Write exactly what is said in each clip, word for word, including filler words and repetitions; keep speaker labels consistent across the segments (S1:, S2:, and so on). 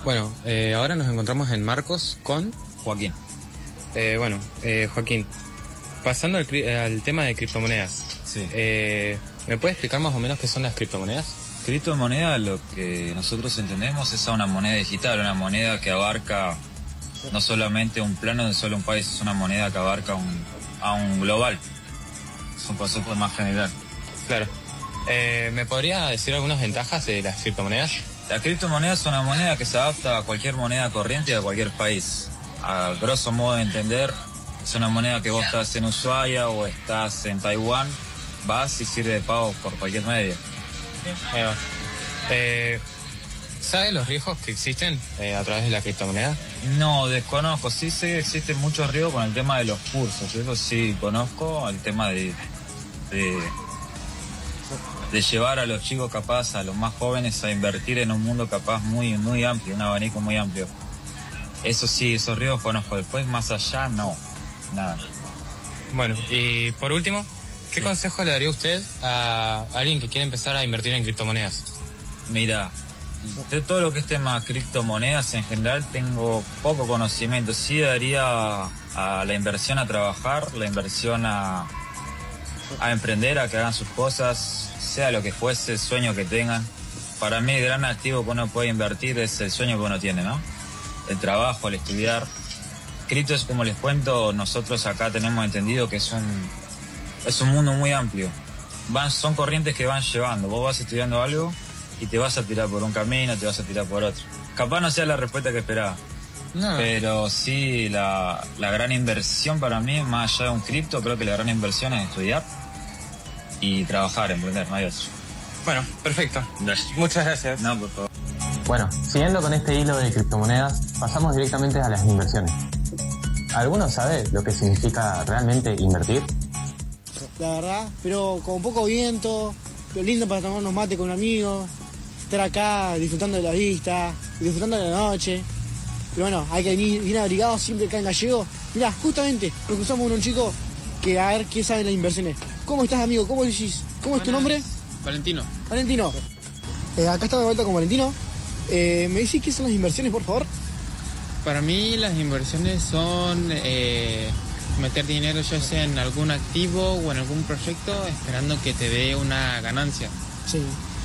S1: Bueno, eh, ahora nos encontramos en Marcos con
S2: Joaquín.
S1: Eh, bueno, eh, Joaquín, pasando al, al tema de criptomonedas.
S2: Sí.
S1: Eh, ¿Me puedes explicar más o menos qué son las criptomonedas?
S2: Criptomoneda, lo que nosotros entendemos es a una moneda digital, una moneda que abarca no solamente un plano de solo un país, es una moneda que abarca un, a un global. Es un concepto más general.
S1: Claro. Eh, ¿Me podría decir algunas ventajas de las criptomonedas?
S2: La criptomoneda es una moneda que se adapta a cualquier moneda corriente de cualquier país. A grosso modo de entender, es una moneda que vos estás en Ushuaia o estás en Taiwán, vas y sirve de pago por cualquier medio.
S1: Ahí va. Eh, ¿Sabes los riesgos que existen eh, a través de la criptomoneda?
S2: No, desconozco. Sí sé que existen muchos riesgos con el tema de los cursos. Eso sí conozco, el tema de, de, de llevar a los chicos capaz, a los más jóvenes, a invertir en un mundo capaz muy, muy amplio, un abanico muy amplio. Eso sí, esos riesgos conozco. Después, más allá, no. Nada.
S1: Bueno, y por último, ¿qué
S2: sí.
S1: consejo le daría usted a alguien que quiere empezar a invertir en criptomonedas?
S2: Mira, de todo lo que es tema criptomonedas en general tengo poco conocimiento. Sí daría a la inversión a trabajar, la inversión a, a emprender, a que hagan sus cosas, sea lo que fuese, el sueño que tengan. Para mí el gran activo que uno puede invertir es el sueño que uno tiene, ¿no? El trabajo, el estudiar. Cripto es, como les cuento, nosotros acá tenemos entendido que es un, es un mundo muy amplio. Van, son corrientes que van llevando. Vos vas estudiando algo y te vas a tirar por un camino, te vas a tirar por otro. Capaz no sea la respuesta que esperaba. No. Pero sí, la, la gran inversión para mí, más allá de un cripto, creo que la gran inversión es estudiar y trabajar, emprender, no hay otro.
S1: Bueno, perfecto.
S2: Gracias.
S1: Muchas gracias.
S2: No, por favor.
S3: Bueno, siguiendo con este hilo de criptomonedas, pasamos directamente a las inversiones. ¿Alguno sabe lo que significa realmente invertir?
S4: La verdad, pero con poco viento, lo lindo para tomar unos mates con amigos, estar acá disfrutando de la vista, disfrutando de la noche. Pero bueno, hay que venir bien abrigados siempre acá en Gallego. Mirá, justamente nos cruzamos con un chico que a ver qué sabe de las inversiones. ¿Cómo estás, amigo? ¿Cómo decís? ¿Cómo es tu nombre?
S1: Valentino.
S4: Valentino. Eh, acá estamos de vuelta con Valentino. Eh, ¿Me decís qué son las inversiones, por favor?
S5: Para mí las inversiones son eh, meter dinero ya sea en algún activo o en algún proyecto esperando que te dé una ganancia.
S4: Sí.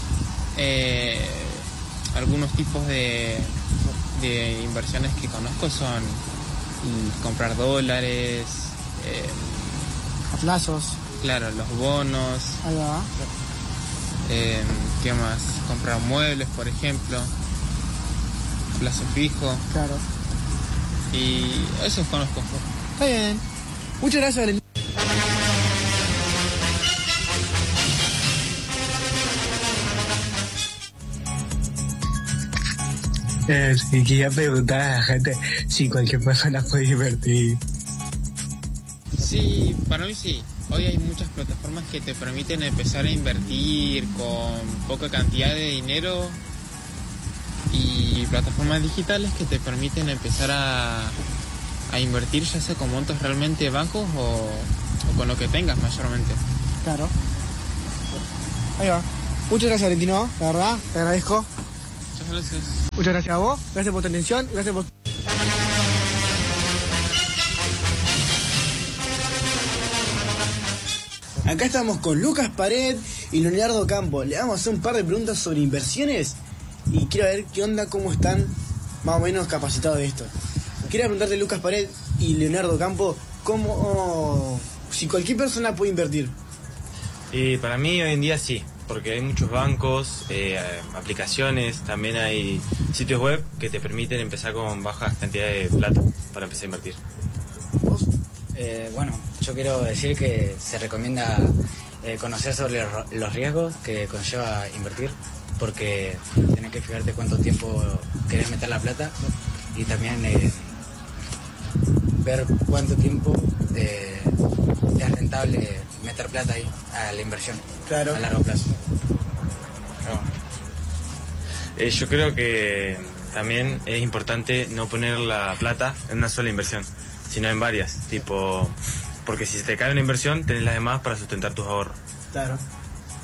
S5: Eh, algunos tipos de, de inversiones que conozco son mm, comprar dólares, eh,
S4: a plazos.
S5: Claro, los bonos.
S4: Ahí va.
S5: Eh, ¿Qué más? Comprar muebles, por ejemplo. A plazo fijo.
S4: Claro.
S5: Y esos conozco.
S4: Está bien. Muchas gracias, Valentín.
S6: Eh, y quería preguntar a la gente si cualquier persona puede invertir.
S5: Sí, para mí sí. Hoy hay muchas plataformas que te permiten empezar a invertir con poca cantidad de dinero y plataformas digitales que te permiten empezar a, a invertir ya sea con montos realmente bajos o, o con lo que tengas mayormente.
S4: Claro. Ahí va. Muchas gracias, Valentino. La verdad, te agradezco.
S5: Muchas gracias.
S4: Muchas gracias a vos. Gracias por tu atención. Gracias por... Acá estamos con Lucas Pared y Leonardo Campo. Le vamos a hacer un par de preguntas sobre inversiones y quiero ver qué onda, cómo están más o menos capacitados de esto. Quería preguntarte, Lucas Pared y Leonardo Campo, cómo, si cualquier persona puede invertir.
S1: Y para mí hoy en día sí, porque hay muchos bancos, eh, aplicaciones, también hay sitios web que te permiten empezar con bajas cantidades de plata para empezar a invertir.
S4: ¿Vos?
S7: Eh, bueno, yo quiero decir que se recomienda eh, conocer sobre los riesgos que conlleva invertir, porque tenés que fijarte cuánto tiempo querés meter la plata y también eh, ver cuánto tiempo eh, es rentable meter plata ahí a la inversión,
S4: claro,
S7: a largo plazo.
S1: Claro. Eh, yo creo que también es importante no poner la plata en una sola inversión, sino en varias, tipo, porque si se te cae una inversión, tenés las demás para sustentar tus ahorros.
S4: Claro.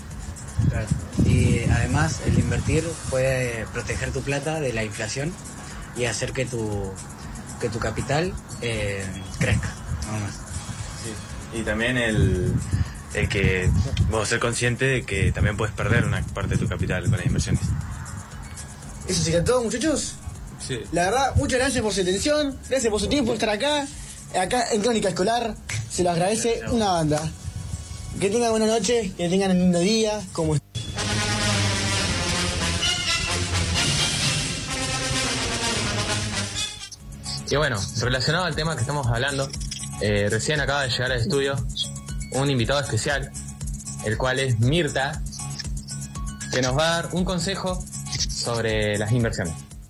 S7: Claro. Y además el invertir puede proteger tu plata de la inflación y hacer que tu, que tu capital eh, crezca. Nada más.
S1: Sí. Y también el, el que vos ser consciente de que también puedes perder una parte de tu capital con las inversiones.
S4: Eso sería todo, muchachos.
S1: Sí.
S4: La verdad, muchas gracias por su atención, gracias por su tiempo, por estar acá, acá en Crónica Escolar. Se los agradece una banda. Que tengan buena noche, que tengan un lindo día, como
S3: Y bueno, relacionado al tema que estamos hablando, eh, recién acaba de llegar al estudio un invitado especial, el cual es Mirta, que nos va a dar un consejo sobre las inversiones.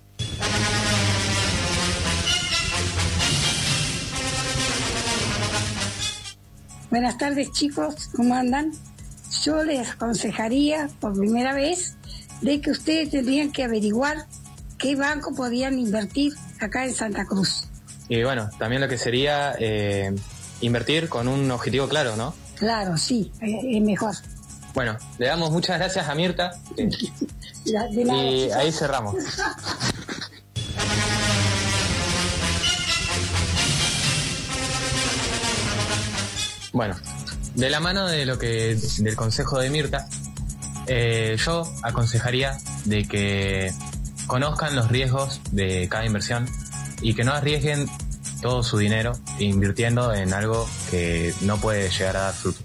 S8: Buenas tardes, chicos, ¿cómo andan? Yo les aconsejaría por primera vez de que ustedes tendrían que averiguar qué banco podían invertir acá en Santa Cruz.
S3: Y bueno, también lo que sería eh, invertir con un objetivo claro, ¿no?
S8: Claro, sí, es mejor.
S3: Bueno, le damos muchas gracias a Mirta.
S8: La- de nada,
S3: Y
S8: chicos.
S3: ahí cerramos. Bueno, de la mano de lo que del consejo de Mirta, eh, yo aconsejaría de que conozcan los riesgos de cada inversión y que no arriesguen todo su dinero invirtiendo en algo que no puede llegar a dar fruto.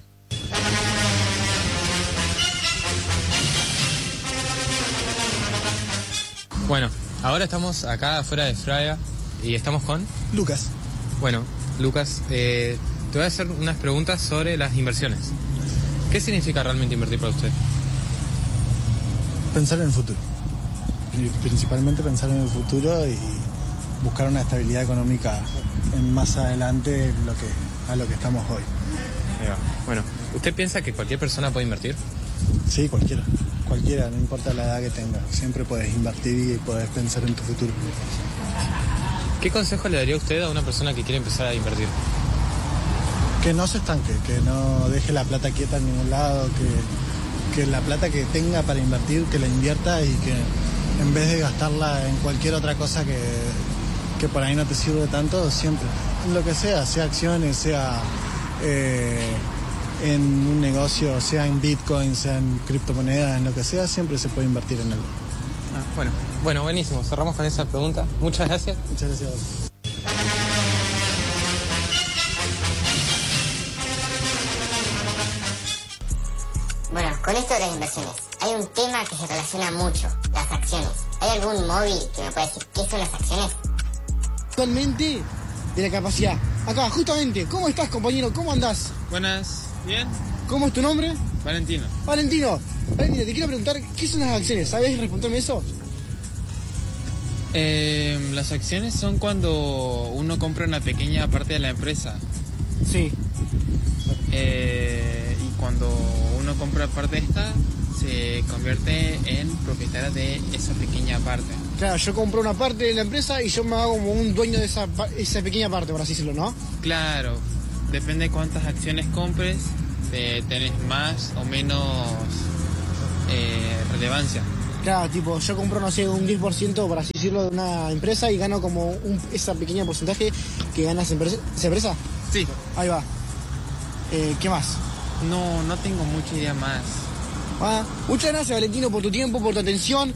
S3: Bueno, ahora estamos acá afuera de Fraga y estamos con
S4: Lucas.
S3: Bueno, Lucas, eh, te voy a hacer unas preguntas sobre las inversiones. ¿Qué significa realmente invertir para usted?
S9: Pensar en el futuro. Y principalmente pensar en el futuro y buscar una estabilidad económica en más adelante lo que, a lo que estamos hoy.
S3: Ahí va. Bueno, ¿usted piensa que cualquier persona puede invertir?
S9: Sí, cualquiera. Cualquiera, no importa la edad que tengas. Siempre puedes invertir y puedes pensar en tu futuro.
S3: ¿Qué consejo le daría usted a una persona que quiere empezar a invertir?
S9: Que no se estanque, que no deje la plata quieta en ningún lado, que, que la plata que tenga para invertir, que la invierta y que en vez de gastarla en cualquier otra cosa que, que por ahí no te sirve tanto, siempre, en lo que sea, sea acciones, sea eh, en un negocio, sea en Bitcoin, sea en criptomonedas, en lo que sea, siempre se puede invertir en algo.
S3: Ah, bueno, bueno, buenísimo. Cerramos con esa pregunta. Muchas gracias.
S9: Muchas gracias.
S10: Bueno, con esto de las inversiones, hay un tema que se relaciona mucho, las acciones. ¿Hay algún móvil que me pueda decir qué son las acciones?
S4: Actualmente de la capacidad. Acá, justamente, ¿cómo estás, compañero? ¿Cómo andás?
S5: Buenas, ¿bien?
S4: ¿Cómo es tu nombre?
S5: Valentino.
S4: Valentino. Valentino, te quiero preguntar, ¿qué son las acciones? ¿Sabes responderme eso?
S5: Eh, las acciones son cuando uno compra una pequeña parte de la empresa.
S4: Sí.
S5: Eh, y cuando uno compra parte de esta, se convierte en propietario de esa pequeña parte.
S4: Claro, yo compro una parte de la empresa y yo me hago como un dueño de esa, pa- esa pequeña parte, por así decirlo, ¿no?
S5: Claro, depende de cuántas acciones compres, eh, tenés más o menos eh, relevancia.
S4: Claro, tipo, yo compro, no sé, un diez por ciento, por así decirlo, de una empresa y gano como un, esa pequeña porcentaje que gana esa empresa. ¿Esa empresa?
S5: Sí.
S4: Ahí va. Eh, ¿Qué más?
S5: No, no tengo mucha idea más.
S4: Ah, muchas gracias, Valentino, por tu tiempo, por tu atención.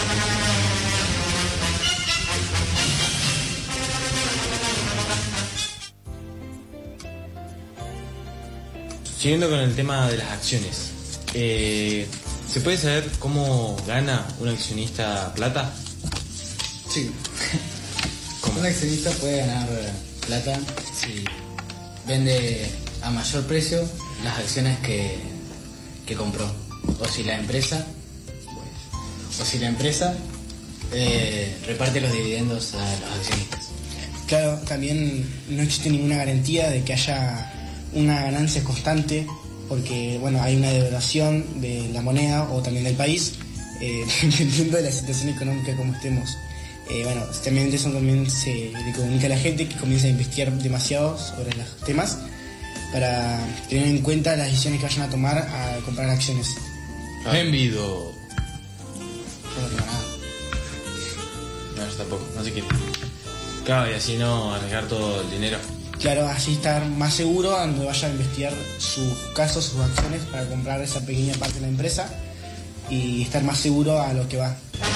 S1: Siguiendo con el tema de las acciones, eh, ¿se puede saber cómo gana un accionista plata?
S7: Sí. Un accionista puede ganar plata si vende a mayor precio las acciones que, que compró. O si la empresa, pues, o si la empresa eh, reparte los dividendos a los accionistas.
S4: Claro, también no existe ninguna garantía de que haya una ganancia constante, porque bueno, hay una devaluación de la moneda o también del país, eh, dependiendo de la situación económica como estemos. Eh, bueno, también de eso también se le comunica a la gente que comienza a investigar demasiado sobre los temas para tener en cuenta las decisiones que vayan a tomar a comprar acciones.
S1: Envido.
S7: Yo no digo nada.
S1: No, años tampoco, no se quiere. Claro, y así no arriesgar todo el dinero.
S11: Claro, así estar más seguro cuando vaya a investigar sus casos, sus acciones para comprar esa pequeña parte de la empresa y estar más seguro a lo que va.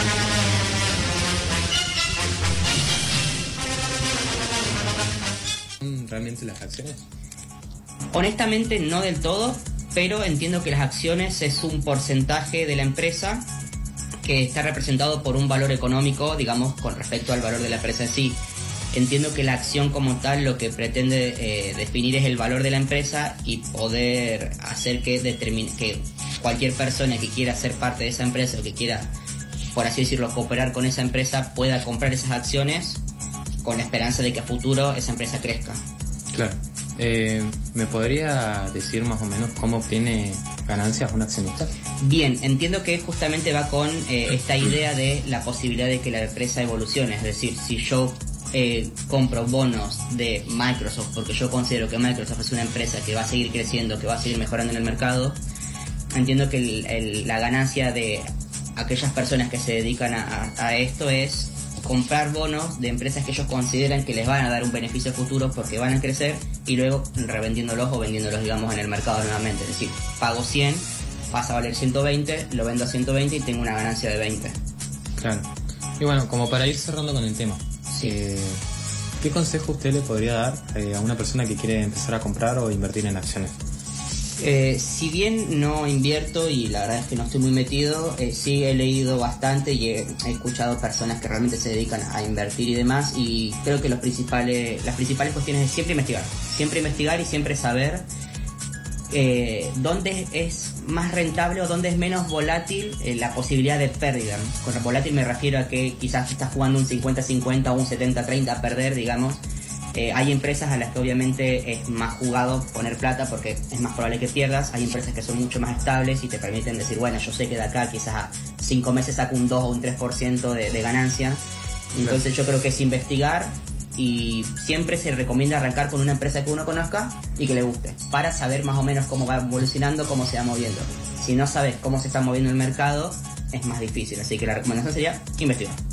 S3: ¿Realmente las acciones?
S12: Honestamente no del todo, pero entiendo que las acciones es un porcentaje de la empresa que está representado por un valor económico, digamos, con respecto al valor de la empresa en sí. Entiendo que la acción como tal lo que pretende eh, definir es el valor de la empresa y poder hacer que, determine, que cualquier persona que quiera ser parte de esa empresa o que quiera, por así decirlo, cooperar con esa empresa pueda comprar esas acciones con la esperanza de que a futuro esa empresa crezca.
S3: Claro. Eh, ¿Me podría decir más o menos cómo obtiene ganancias un accionista?
S12: Bien, entiendo que justamente va con eh, esta idea de la posibilidad de que la empresa evolucione. Es decir, si yo eh, compro bonos de Microsoft porque yo considero que Microsoft es una empresa que va a seguir creciendo, que va a seguir mejorando en el mercado, entiendo que el, el, la ganancia de aquellas personas que se dedican a, a esto es comprar bonos de empresas que ellos consideran que les van a dar un beneficio futuro porque van a crecer y luego revendiéndolos o vendiéndolos, digamos, en el mercado nuevamente. Es decir, pago cien, pasa a valer ciento veinte, lo vendo a ciento veinte y tengo una ganancia de veinte.
S3: Claro. Y bueno, como para ir cerrando con el tema,
S12: sí.
S3: eh, ¿qué consejo usted le podría dar eh, a una persona que quiere empezar a comprar o invertir en acciones?
S12: Eh, si bien no invierto y la verdad es que no estoy muy metido, eh, sí he leído bastante y he, he escuchado personas que realmente se dedican a invertir y demás, y creo que los principales, las principales cuestiones es siempre investigar, siempre investigar y siempre saber eh, dónde es más rentable o dónde es menos volátil eh, la posibilidad de pérdida. Con volátil me refiero a que quizás estás jugando un cincuenta cincuenta o un setenta treinta a perder, digamos. Eh, hay empresas a las que obviamente es más jugado poner plata porque es más probable que pierdas. Hay empresas que son mucho más estables y te permiten decir, bueno, yo sé que de acá quizás a cinco meses saco un dos o un tres por ciento de, de ganancia. Entonces yo creo que es investigar y siempre se recomienda arrancar con una empresa que uno conozca y que le guste para saber más o menos cómo va evolucionando, cómo se va moviendo. Si no sabes cómo se está moviendo el mercado, es más difícil. Así que la recomendación sería investigar.